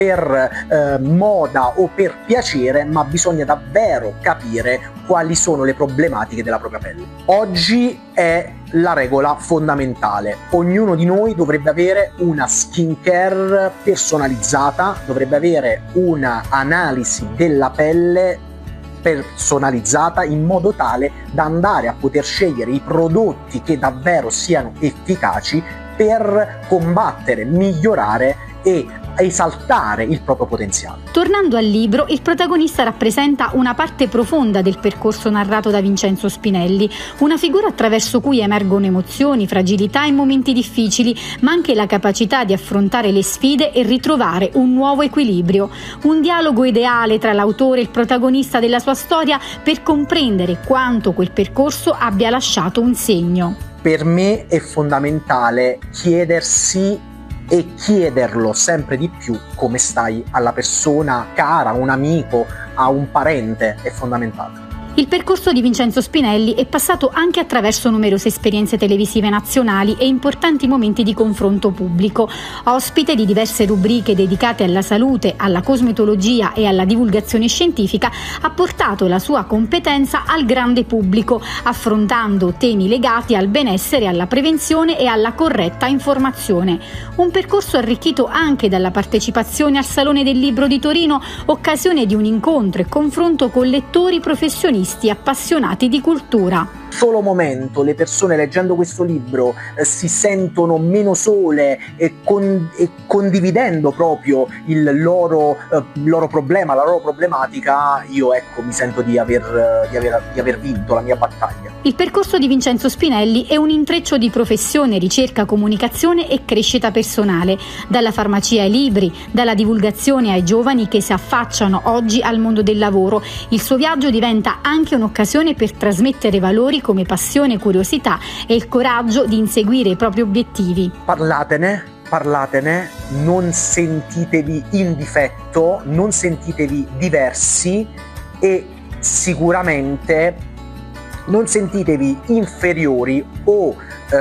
per moda o per piacere, ma bisogna davvero capire quali sono le problematiche della propria pelle. Oggi è la regola fondamentale. Ognuno di noi dovrebbe avere una skincare personalizzata, dovrebbe avere una analisi della pelle personalizzata in modo tale da andare a poter scegliere i prodotti che davvero siano efficaci per combattere, migliorare e esaltare il proprio potenziale. Tornando al libro, il protagonista rappresenta una parte profonda del percorso narrato da Vincenzo Spinelli, una figura attraverso cui emergono emozioni, fragilità e momenti difficili, ma anche la capacità di affrontare le sfide e ritrovare un nuovo equilibrio. Un dialogo ideale tra l'autore e il protagonista della sua storia per comprendere quanto quel percorso abbia lasciato un segno. Per me è fondamentale chiedersi e chiederlo sempre di più come stai alla persona cara, a un amico, a un parente, è fondamentale. Il percorso di Vincenzo Spinelli è passato anche attraverso numerose esperienze televisive nazionali e importanti momenti di confronto pubblico. Ospite di diverse rubriche dedicate alla salute, alla cosmetologia e alla divulgazione scientifica, ha portato la sua competenza al grande pubblico, affrontando temi legati al benessere, alla prevenzione e alla corretta informazione. Un percorso arricchito anche dalla partecipazione al Salone del Libro di Torino, occasione di un incontro e confronto con lettori professionisti appassionati di cultura. Solo momento le persone leggendo questo libro si sentono meno sole e condividendo proprio il loro problema, la loro problematica, io mi sento di aver vinto la mia battaglia. Il percorso di Vincenzo Spinelli è un intreccio di professione, ricerca, comunicazione e crescita personale, dalla farmacia ai libri, dalla divulgazione ai giovani che si affacciano oggi al mondo del lavoro. Il suo viaggio diventa anche un'occasione per trasmettere valori come passione, curiosità e il coraggio di inseguire i propri obiettivi. Parlatene, non sentitevi in difetto, non sentitevi diversi e sicuramente non sentitevi inferiori o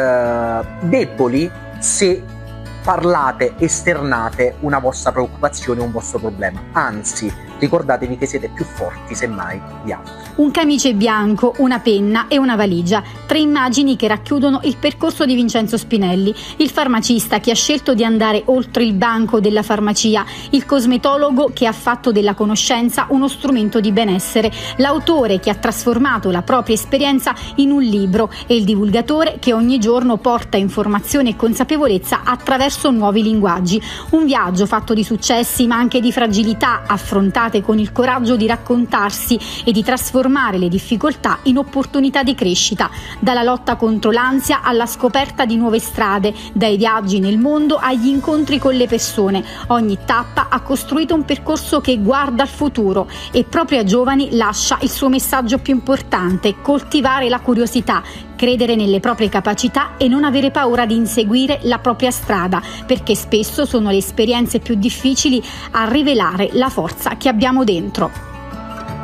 deboli se parlate, esternate una vostra preoccupazione, un vostro problema. Anzi, ricordatevi che siete più forti semmai di altri. Un camice bianco, una penna e una valigia, 3 immagini che racchiudono il percorso di Vincenzo Spinelli, il farmacista che ha scelto di andare oltre il banco della farmacia, il cosmetologo che ha fatto della conoscenza uno strumento di benessere, l'autore che ha trasformato la propria esperienza in un libro e il divulgatore che ogni giorno porta informazione e consapevolezza attraverso nuovi linguaggi. Un viaggio fatto di successi ma anche di fragilità affrontate con il coraggio di raccontarsi e di trasformare le difficoltà in opportunità di crescita, dalla lotta contro l'ansia alla scoperta di nuove strade, dai viaggi nel mondo agli incontri con le persone. Ogni tappa ha costruito un percorso che guarda al futuro e proprio a giovani lascia il suo messaggio più importante: coltivare la curiosità, credere nelle proprie capacità e non avere paura di inseguire la propria strada, perché spesso sono le esperienze più difficili a rivelare la forza che abbiamo dentro.